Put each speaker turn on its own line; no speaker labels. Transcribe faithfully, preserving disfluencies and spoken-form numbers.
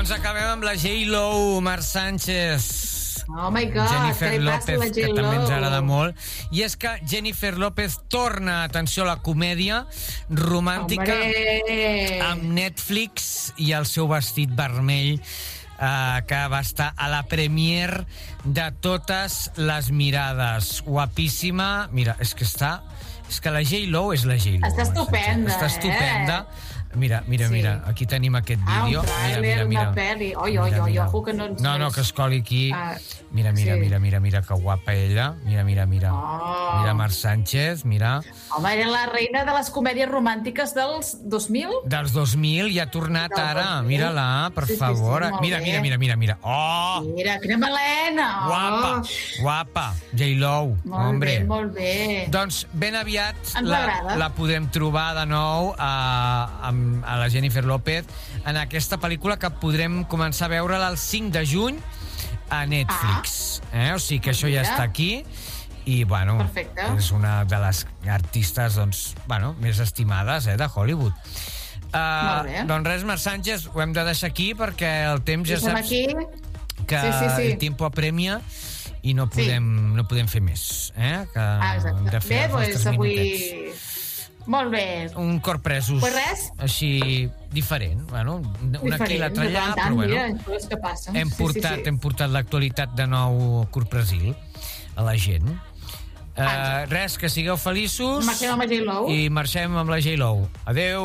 Doncs acabem amb la J-Lo, Marc Sánchez.
Oh my God,
Jennifer
què li passa
López,
a la
que
J-Lo?
també ens agrada molt. I és que Jennifer López torna, atenció, a la comèdia romàntica
Hombre.
amb Netflix i el seu vestit vermell, eh, que va estar a la premier de Totes les mirades. Guapíssima. Mira, és que està... És que la J-Lo és la J-Lo.
Està estupenda,
Està estupenda.
eh?
Mira, mira,
Sí.
mira, aquí tenim aquest
Ah, un
vídeo.
tràiler,
mira, mira,
una
mira.
pel·li. Oi, oi,
Mira,
oi,
mira.
ojo que no ens
No, no,
veus.
que escoli aquí.
Ah,
Mira, mira,
sí.
mira, mira, mira, que guapa ella. Mira, mira, mira.
Oh.
Mira Marc Sánchez, mira.
Home, era la reina de les comèdies romàntiques dels dos mil?
Dels dos mil i ha tornat
Del
ara.
dos mil.
Mira-la, per
Sí, sí, sí,
favor.
molt
Mira,
bé.
mira, mira, mira, mira. Oh!
Mira, quina melena!
Guapa,
Oh,
guapa. J-Lo,
molt
hombre.
bé, molt bé.
Doncs ben aviat
Ens
la,
agrada.
la podem trobar de nou a, a, a la Jennifer López en aquesta pel·lícula que podrem començar a veure-la el cinc de juny a Netflix. Ah. Eh? O sigui que
Doncs
això ja
mira.
està aquí i, bueno,
Perfecte.
és una de les artistes, doncs, bueno, més estimades, eh, de Hollywood.
Molt bé.
Uh, doncs res, Marc Sánchez, ho hem de deixar aquí perquè el temps ja
Estem
saps
aquí.
que
Sí, sí, sí.
el tiempo apremia i no podem, sí. no podem fer més. Eh? Que
Ah, exacte.
hem de fer
Bé,
els
doncs
nostres
avui...
minutets.
Molt bé.
Un Corpresos
Pues res.
així diferent. Bueno, una aquí i l'altra
de tant
allà,
en tant,
però bueno,
mira, coses que passen.
hem portat,
sí, sí, sí.
hem portat l'actualitat de nou Corpresil a la gent. Uh,
Exacte.
res, que sigueu feliços
Marxem amb la J-Lo.
i marxem amb la J-Lo. Adeu.